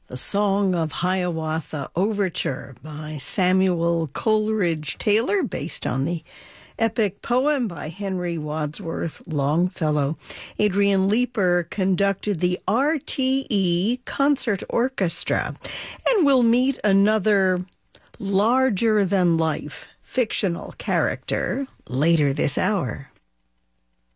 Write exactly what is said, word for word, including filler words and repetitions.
The Song of Hiawatha Overture by Samuel Coleridge Taylor, based on the epic poem by Henry Wadsworth Longfellow. Adrian Leeper conducted the R T E Concert Orchestra, and we'll meet another larger-than-life fictional character later this hour.